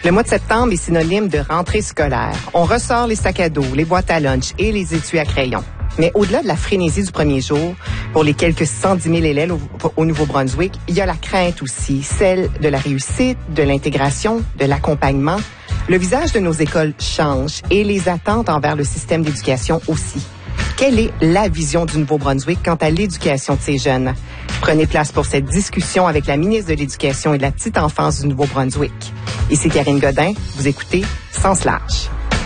Le mois de septembre est synonyme de rentrée scolaire. On ressort les sacs à dos, les boîtes à lunch et les étuis à crayons. Mais au-delà de la frénésie du premier jour, pour les quelques 110 000 élèves au Nouveau-Brunswick, il y a la crainte aussi, celle de la réussite, de l'intégration, de l'accompagnement. Le visage de nos écoles change et les attentes envers le système d'éducation aussi. Quelle est la vision du Nouveau-Brunswick quant à l'éducation de ces jeunes? Prenez place pour cette discussion avec la ministre de l'Éducation et de la petite enfance du Nouveau-Brunswick. Ici Karine Godin, vous écoutez Sens large.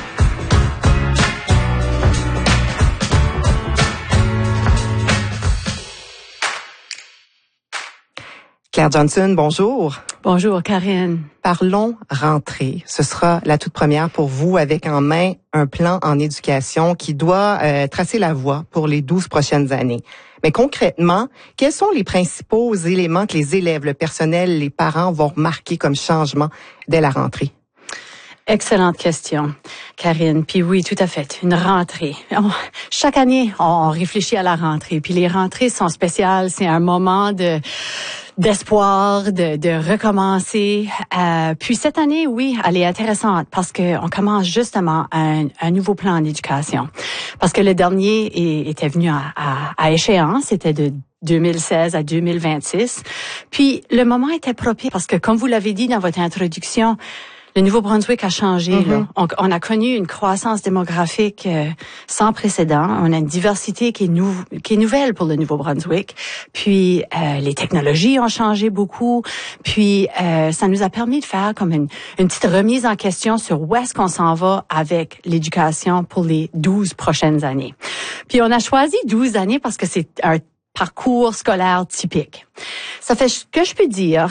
Claire Johnson, bonjour. Bonjour, Karine. Parlons rentrée. Ce sera la toute première pour vous avec en main un plan en éducation qui doit tracer la voie pour les 12 prochaines années. Mais concrètement, quels sont les principaux éléments que les élèves, le personnel, les parents vont remarquer comme changement dès la rentrée? Excellente question, Karine. Puis oui, tout à fait, une rentrée. Chaque année, on réfléchit à la rentrée. Puis les rentrées sont spéciales. C'est un moment d'espoir, de recommencer. Puis cette année, oui, elle est intéressante parce que on commence justement un nouveau plan d'éducation. Parce que le dernier était venu à échéance, c'était de 2016 à 2026. Puis le moment était propice parce que, comme vous l'avez dit dans votre introduction, le Nouveau-Brunswick a changé. Là. On a connu une croissance démographique sans précédent. On a une diversité qui est nouvelle pour le Nouveau-Brunswick. Puis les technologies ont changé beaucoup. Puis ça nous a permis de faire comme une petite remise en question sur où est-ce qu'on s'en va avec l'éducation pour les 12 prochaines années. Puis on a choisi 12 années parce que c'est un parcours scolaire typique. Ça fait ce que je peux dire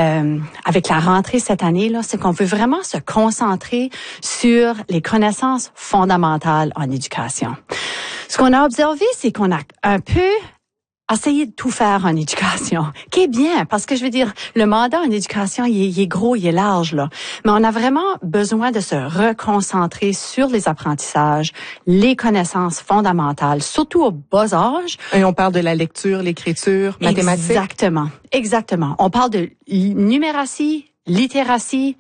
avec la rentrée cette année là, c'est qu'on veut vraiment se concentrer sur les connaissances fondamentales en éducation. Ce qu'on a observé, c'est qu'on a un peu essayé de tout faire en éducation, qui est bien, parce que je veux dire, le mandat en éducation, il est gros, il est large, là. Mais on a vraiment besoin de se reconcentrer sur les apprentissages, les connaissances fondamentales, surtout au bas âge. Et on parle de la lecture, l'écriture, mathématiques. Exactement. On parle de numératie, littératie,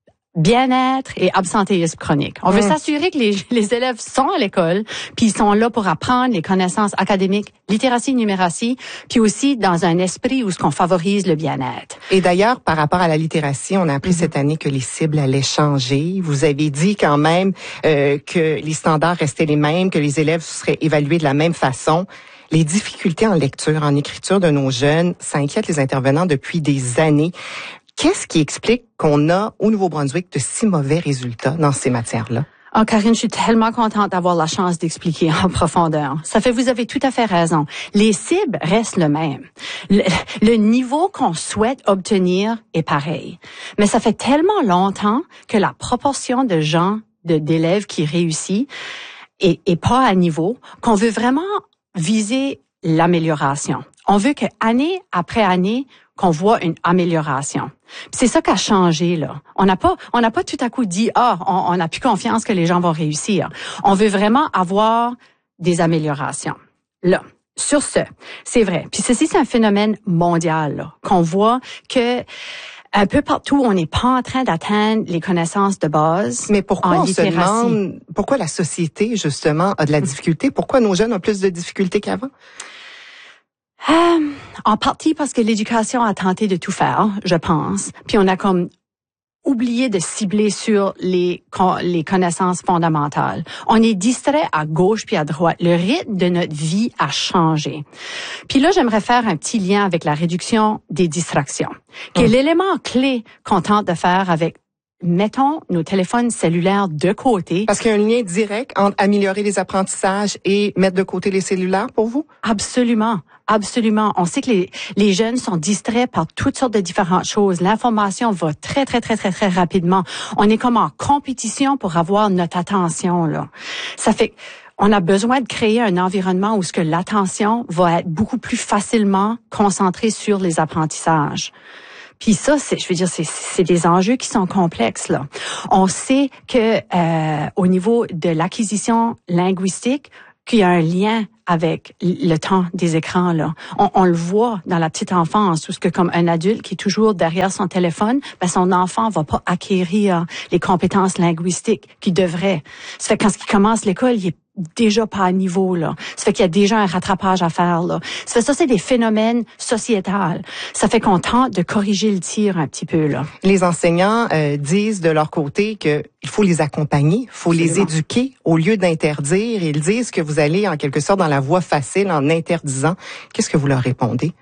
bien-être et absentéisme chronique. On veut s'assurer que les élèves sont à l'école, puis ils sont là pour apprendre les connaissances académiques, littératie, numératie, puis aussi dans un esprit où ce qu'on favorise le bien-être. Et d'ailleurs, par rapport à la littératie, on a appris cette année que les cibles allaient changer. Vous avez dit quand même que les standards restaient les mêmes, que les élèves seraient évalués de la même façon. Les difficultés en lecture, en écriture de nos jeunes, ça inquiète les intervenants depuis des années. Qu'est-ce qui explique qu'on a au Nouveau-Brunswick de si mauvais résultats dans ces matières-là? Oh, Karine, je suis tellement contente d'avoir la chance d'expliquer en profondeur. Vous avez tout à fait raison. Les cibles restent le même. Le niveau qu'on souhaite obtenir est pareil. Mais ça fait tellement longtemps que la proportion de d'élèves qui réussissent est pas à niveau qu'on veut vraiment viser l'amélioration. On veut que année après année, qu'on voit une amélioration. Puis c'est ça qui a changé, là. On n'a pas tout à coup dit, on n'a plus confiance que les gens vont réussir. On veut vraiment avoir des améliorations. Là. Sur ce, c'est vrai. Puis ceci, c'est un phénomène mondial, là, qu'on voit que un peu partout, on n'est pas en train d'atteindre les connaissances de base. Mais pourquoi on se demande, pourquoi la société, justement, a de la difficulté? Pourquoi nos jeunes ont plus de difficultés qu'avant? En partie parce que l'éducation a tenté de tout faire, je pense. Puis on a comme oublié de cibler sur les connaissances fondamentales. On est distrait à gauche puis à droite. Le rythme de notre vie a changé. Puis là, j'aimerais faire un petit lien avec la réduction des distractions, qui est l'élément clé qu'on tente de faire avec mettons nos téléphones cellulaires de côté. Parce qu'il y a un lien direct entre améliorer les apprentissages et mettre de côté les cellulaires pour vous? Absolument. On sait que les jeunes sont distraits par toutes sortes de différentes choses. L'information va très rapidement. On est comme en compétition pour avoir notre attention, là. Ça fait on a besoin de créer un environnement où ce que l'attention va être beaucoup plus facilement concentrée sur les apprentissages. Puis ça, c'est des enjeux qui sont complexes, là. On sait que au niveau de l'acquisition linguistique, qu'il y a un lien avec le temps des écrans, là. On le voit dans la petite enfance, où ce que comme un adulte qui est toujours derrière son téléphone, ben son enfant va pas acquérir les compétences linguistiques qu'il devrait. Ça fait que quand il commence l'école, il est déjà pas à niveau, là. Ça fait qu'il y a déjà un rattrapage à faire, là. Ça fait ça, c'est des phénomènes sociétals. Ça fait qu'on tente de corriger le tir un petit peu, là. Les enseignants disent de leur côté que il faut les accompagner, il faut les éduquer au lieu d'interdire. Ils disent que vous allez en quelque sorte dans la voie facile en interdisant. Qu'est-ce que vous leur répondez?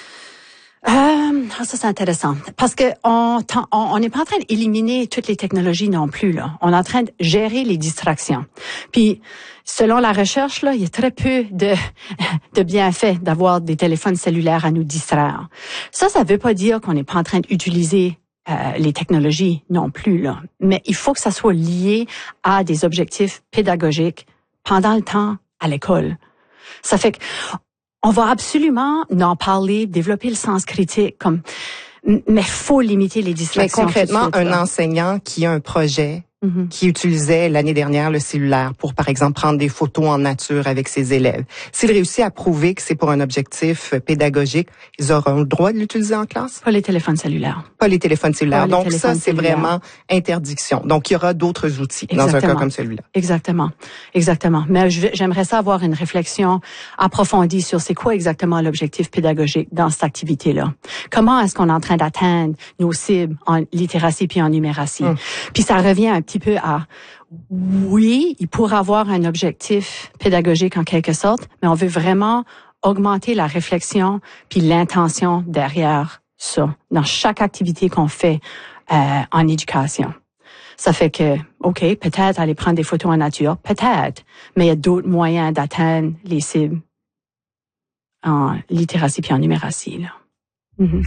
Ça c'est intéressant parce que on n'est pas en train d'éliminer toutes les technologies non plus, là. On est en train de gérer les distractions. Puis selon la recherche, là, il y a très peu de bienfaits d'avoir des téléphones cellulaires à nous distraire. Ça veut pas dire qu'on n'est pas en train d'utiliser les technologies non plus, là. Mais il faut que ça soit lié à des objectifs pédagogiques pendant le temps à l'école. Ça fait que on va absolument en parler, développer le sens critique, mais faut limiter les distractions. Mais concrètement, un enseignant qui a un projet, qui utilisait l'année dernière le cellulaire pour, par exemple, prendre des photos en nature avec ses élèves, s'il réussit à prouver que c'est pour un objectif pédagogique, ils auront le droit de l'utiliser en classe? Pas les téléphones cellulaires. Pas les téléphones cellulaires. Donc ça, c'est vraiment interdiction. Donc il y aura d'autres outils dans un cas comme celui-là. Exactement. Mais j'aimerais ça avoir une réflexion approfondie sur c'est quoi exactement l'objectif pédagogique dans cette activité-là. Comment est-ce qu'on est en train d'atteindre nos cibles en littératie puis en numératie? Puis ça revient un petit peu à oui, il pourrait avoir un objectif pédagogique en quelque sorte, mais on veut vraiment augmenter la réflexion puis l'intention derrière ça dans chaque activité qu'on fait en éducation. Ça fait que, OK, peut-être aller prendre des photos en nature, peut-être, mais il y a d'autres moyens d'atteindre les cibles en littératie puis en numératie, là.